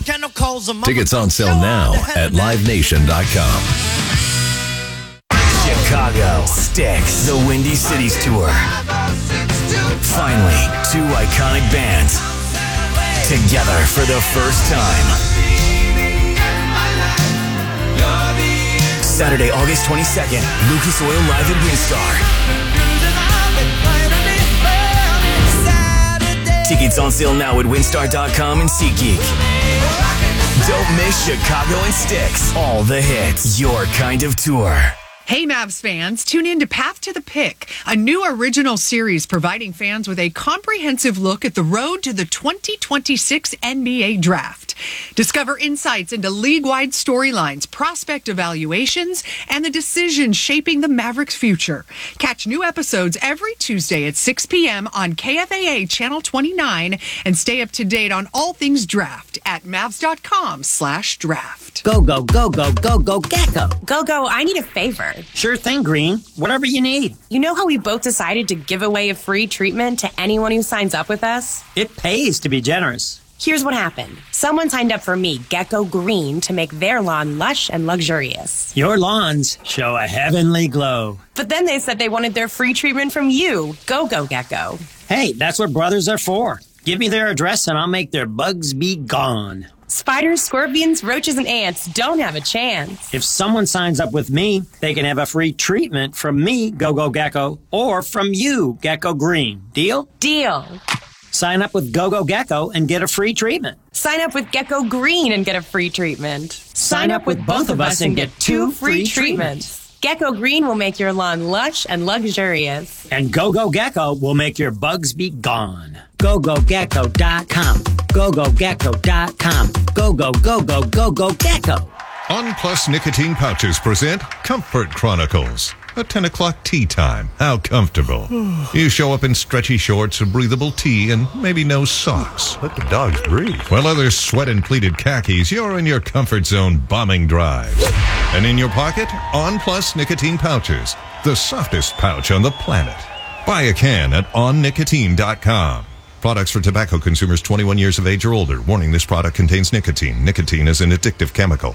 Tickets on sale now at livenation.com. Chicago Styx, the Windy Cities Tour. Finally, two iconic bands together for the first time. Saturday, August 22nd, Lucas Oil Live at Windstar. Tickets on sale now at winstar.com and SeatGeek. Don't miss Chicago and Styx. All the hits. Your kind of tour. Hey, Mavs fans, tune in to Path to the Pick, a new original series providing fans with a comprehensive look at the road to the 2026 NBA Draft. Discover insights into league-wide storylines, prospect evaluations, and the decisions shaping the Mavericks' future. Catch new episodes every Tuesday at 6 p.m. on KFAA Channel 29 and stay up to date on all things draft at Mavs.com/draft. Go, go, go, go, go, go, Gecko. Go, I need a favor. Sure thing, Green. Whatever you need. You know how we both decided to give away a free treatment to anyone who signs up with us? It pays to be generous. Here's what happened. Someone signed up for me, Gecko Green, to make their lawn lush and luxurious. Your lawns show a heavenly glow. But then they said they wanted their free treatment from you, Go Gecko. Hey, that's what brothers are for. Give me their address and I'll make their bugs be gone. Spiders, scorpions, roaches, and ants don't have a chance. If someone signs up with me, they can have a free treatment from me, Go Gecko, or from you, Gecko Green. Deal? Deal. Sign up with Go Gecko and get a free treatment. Sign up with Gecko Green and get a free treatment. Sign up with both of us and get 2 free treatments. Gecko Green will make your lawn lush and luxurious. And Go Gecko will make your bugs be gone. GoGoGecko.com. GoGoGecko.com. Go Gecko. On Plus Nicotine Pouches present Comfort Chronicles. A 10 o'clock tea time. How comfortable. You show up in stretchy shorts, a breathable tee, and maybe no socks. Let the dogs breathe. While others sweat in pleated khakis, you're in your comfort zone bombing drive. And in your pocket, On Plus Nicotine Pouches. The softest pouch on the planet. Buy a can at onnicotine.com. Products for tobacco consumers 21 years of age or older. Warning, this product contains nicotine. Nicotine is an addictive chemical.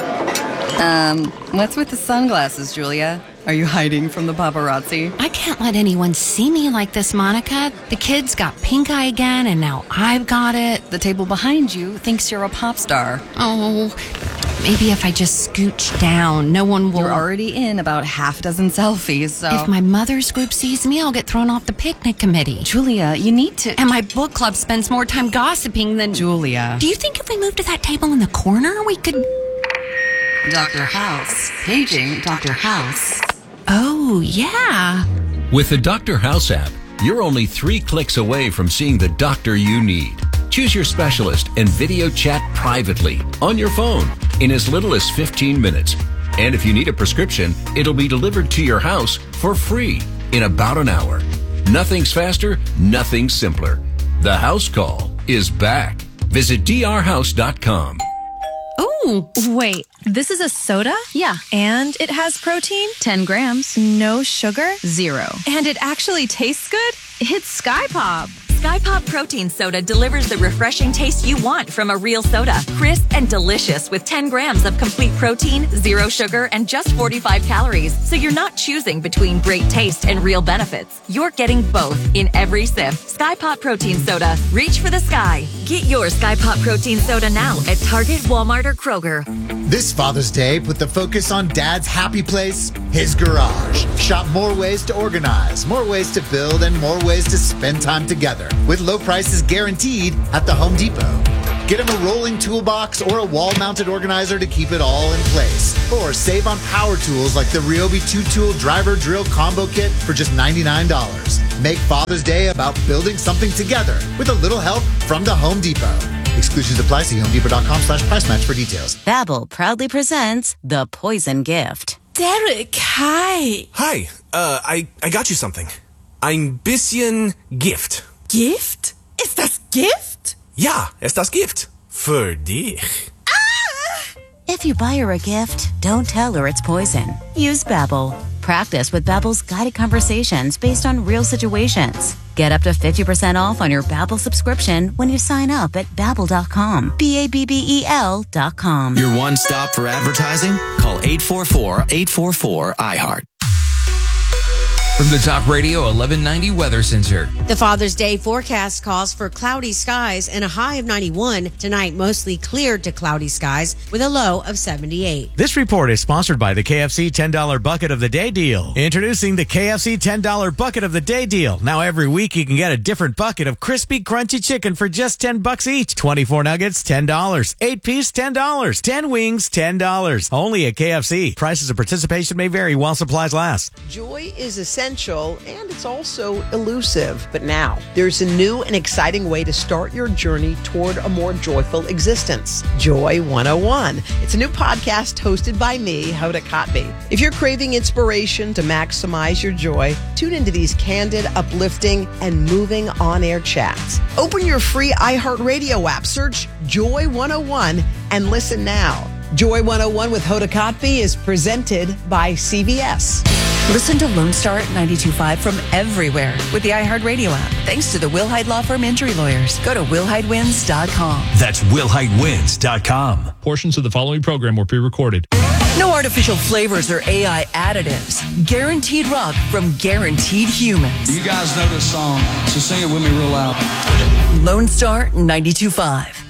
What's with the sunglasses, Julia? Are you hiding from the paparazzi? I can't let anyone see me like this, Monica. The kid's got pink eye again, and now I've got it. The table behind you thinks you're a pop star. Oh, maybe if I just scooch down, no one will... You're already in about half a dozen selfies, so... If my mother's group sees me, I'll get thrown off the picnic committee. Julia, you need to... And my book club spends more time gossiping than... Julia. Do you think if we moved to that table in the corner, we could... Dr. House. Paging Dr. House. Oh, yeah. With the Dr. House app, you're only 3 clicks away from seeing the doctor you need. Choose your specialist and video chat privately on your phone in as little as 15 minutes. And if you need a prescription, it'll be delivered to your house for free in about an hour. Nothing's faster, nothing's simpler. The house call is back. Visit drhouse.com. Ooh, wait, this is a soda? Yeah. And it has protein? 10 grams. No sugar? 0. And it actually tastes good? It's Sky Pop. Sky Pop Protein Soda delivers the refreshing taste you want from a real soda. Crisp and delicious with 10 grams of complete protein, 0 sugar, and just 45 calories. So you're not choosing between great taste and real benefits. You're getting both in every sip. Sky Pop Protein Soda. Reach for the sky. Get your Sky Pop Protein Soda now at Target, Walmart, or Kroger. This Father's Day, put the focus on Dad's happy place, his garage. Shop more ways to organize, more ways to build, and more ways to spend time together. With low prices guaranteed at the Home Depot. Get him a rolling toolbox or a wall-mounted organizer to keep it all in place. Or save on power tools like the Ryobi 2-tool driver drill combo kit for just $99. Make Father's Day about building something together with a little help from the Home Depot. Exclusions apply. See homedepot.com/price match for details. Babbel proudly presents The Poison Gift. Derek, hi. Hi, I got you something. Ein bisschen Gift. Gift? Ist das Gift? Ja, ist das Gift. Für dich. If you buy her a gift, don't tell her it's poison. Use Babbel. Practice with Babbel's guided conversations based on real situations. Get up to 50% off on your Babbel subscription when you sign up at Babbel.com. Babbel.com. Your one stop for advertising? Call 844-844-iHeart. From the Top Radio 1190 Weather Center. The Father's Day forecast calls for cloudy skies and a high of 91. Tonight, mostly cleared to cloudy skies with a low of 78. This report is sponsored by the KFC $10 Bucket of the Day deal. Introducing the KFC $10 Bucket of the Day deal. Now every week you can get a different bucket of crispy, crunchy chicken for just $10 each. 24 nuggets, $10. 8-piece, $10. 10 wings, $10. Only at KFC. Prices of participation may vary while supplies last. Joy is essential, and it's also elusive. But now, there's a new and exciting way to start your journey toward a more joyful existence. Joy 101. It's a new podcast hosted by me, Hoda Kotb. If you're craving inspiration to maximize your joy, tune into these candid, uplifting, and moving on-air chats. Open your free iHeartRadio app, search Joy 101, and listen now. Joy 101 with Hoda Kotb is presented by CBS. Listen to Lone Star at 92.5 from everywhere with the iHeartRadio app. Thanks to the Will Hyde Law Firm Injury Lawyers. Go to willhydewins.com. That's willhydewins.com. Portions of the following program were pre-recorded. No artificial flavors or AI additives. Guaranteed rock from Guaranteed Humans. You guys know this song, so sing it with me real loud. Lone Star 92.5.